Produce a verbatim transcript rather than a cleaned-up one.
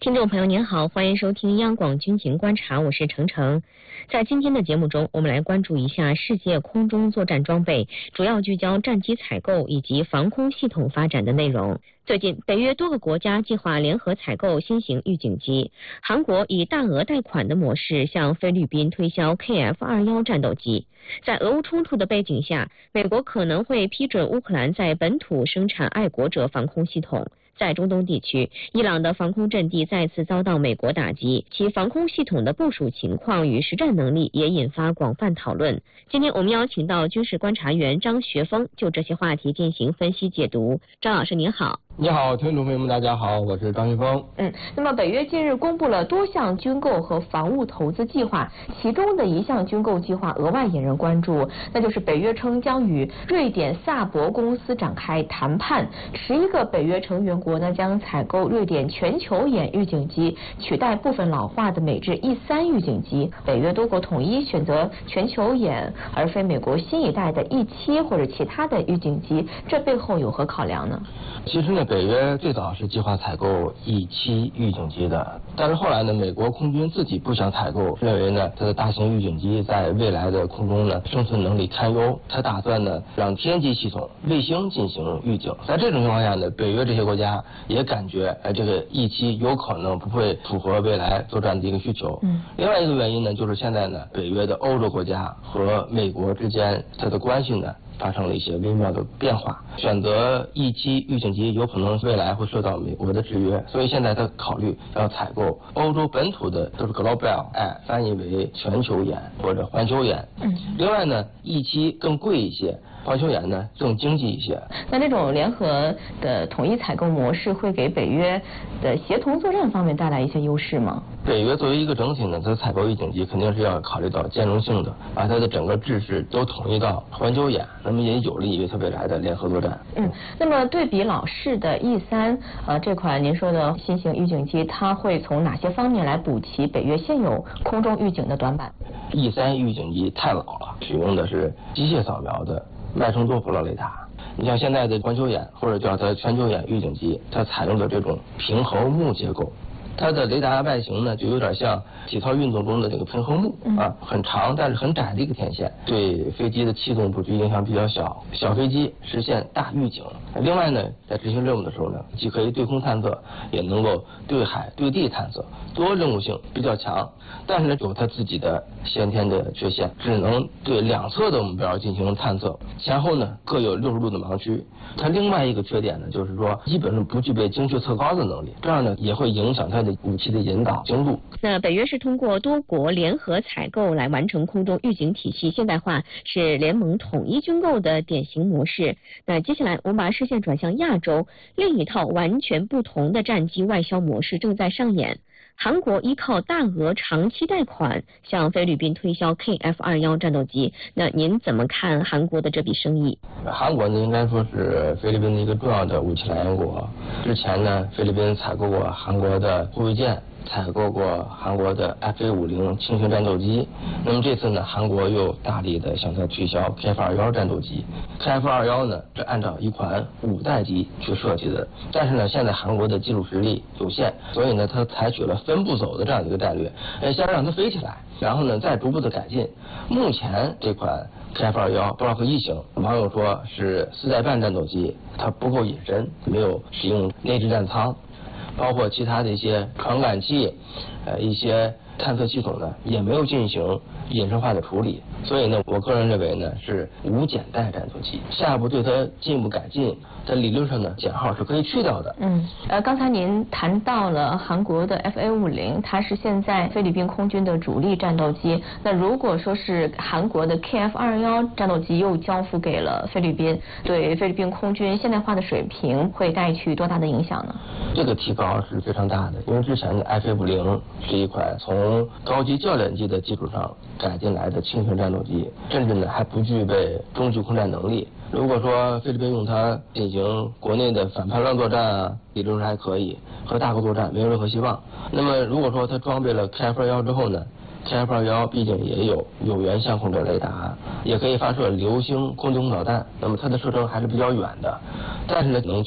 听众朋友您好，欢迎收听央广军情观察，我是程程。在今天的节目中，我们来关注一下世界空中作战装备，主要聚焦战机采购以及防空系统发展的内容。最近，北约多个国家计划联合采购新型预警机。韩国以大额贷款的模式向菲律宾推销 K F 二十一 战斗机。在俄乌冲突的背景下，美国可能会批准乌克兰在本土生产爱国者防空系统。在中东地区，伊朗的防空阵地再次遭到美国打击，其防空系统的部署情况与实战能力也引发广泛讨论。今天我们邀请到军事观察员张学峰就这些话题进行分析解读。张老师您好。 你好，听众朋友们，大家好，我是张学峰。 嗯，那么北约近日公布了多项军购和防务投资计划，其中的一项军购计划额外引人关注，那就是北约称将与瑞典萨博公司展开谈判，十一个北约成员国呢将采购瑞典全球眼预警机，取代部分老化的美制 E 三 预警机。北约多国统一选择全球眼，而非美国新一代的 E 七 或者其他的预警机，这背后有何考量呢？ 其实呢，北约最早是计划采购 E 七 预警机的，但是后来呢，美国空军自己不想采购，认为呢，它的大型预警机在未来的空中呢生存能力堪忧，他打算呢让天基系统、卫星进行预警。在这种情况下呢，北约这些国家也感觉，呃，这个 E 七 有可能不会符合未来作战的一个需求。嗯。另外一个原因呢，就是现在呢，北约的欧洲国家和美国之间它的关系呢发生了一些微妙的变化，选择 E 七 预警机有可能未来会受到美国的制约，所以现在他考虑要采购欧洲本土的，都是 global， 哎，翻译为全球眼或者环球眼。嗯。另外呢 ，E 七 更贵一些，环球眼呢更经济一些。 那这种联合的统一采购模式会给北约的协同作战方面带来一些优势吗？ 北约作为一个整体呢，它采购预警机肯定是要考虑到兼容性的，把它的整个制式都统一到环球眼，那么也有利于它未来的联合作战。 嗯，那么对比老式的 E 三，呃，这款您说的新型预警机，它会从哪些方面来补齐北约现有空中预警的短板 ？E 三 预警机太老了，使用的是机械扫描的脉冲多普勒雷达。你像现在的环球眼或者叫它全球眼预警机，它采用的这种平衡木结构。它的雷达外形呢，就有点像体操运动中的这个平衡木啊，很长但是很窄的一个天线，对飞机的气动布局影响比较小，小飞机实现大预警。另外呢，在执行任务的时候呢，既可以对空探测，也能够对海对地探测，多任务性比较强。但是呢，有它自己的先天的缺陷，只能对两侧的目标进行探测，前后呢各有六十度的盲区。它另外一个缺点呢，就是说基本上不具备精确测高的能力，这样呢也会影响它的武器的引导精度。 那北约是通过多国联合采购来完成空中预警体系现代化，是联盟统一军购的典型模式。那接下来我们把视线转向亚洲，另一套完全不同的战机外销模式正在上演。韩国依靠大额长期贷款向菲律宾推销 K F 二十一 战斗机，那您怎么看韩国的这笔生意？ 韩国呢，应该说是菲律宾的一个重要的武器来源国。之前呢，菲律宾采购过韩国的护卫舰，采购过韩国的 F A 五十 轻型战斗机，那么这次呢，韩国又大力的向它推销 K F 二十一 战斗机。K F 二十一 呢，是按照一款五代机去设计的，但是呢，现在韩国的技术实力有限，所以呢，它采取了分步走的这样一个战略，呃，先让它飞起来，然后呢，再逐步的改进。目前这款 K F 二十一 不知道和一型，网友说是四代半战斗机，它不够隐身，没有使用内置战舱。包括其他的一些传感器，呃，一些探测系统呢，也没有进行隐身化的处理，所以呢，我个人认为呢，是无减代战斗机。下一步对它进一步改进，在理论上呢，减号是可以去掉的。 嗯，呃，刚才您谈到了韩国的 F A 五十，它是现在菲律宾空军的主力战斗机。那如果说是韩国的 K F 二十一 战斗机又交付给了菲律宾，对菲律宾空军现代化的水平会带去多大的影响呢？ 这个提高是非常大的，因为之前的 F A 五十是一款从高级教练机的基础上改进来的轻型战斗机，甚至呢还不具备中距空战能力。如果说菲律宾用它进行国内的反叛乱作战啊，理论上还可以，和大国作战没有任何希望。那么如果说它装备了 K F 二十一之后呢， K F 二十一毕竟也有有源相控阵雷达，也可以发射流星空中导弹，那么它的射程还是比较远的，但是呢能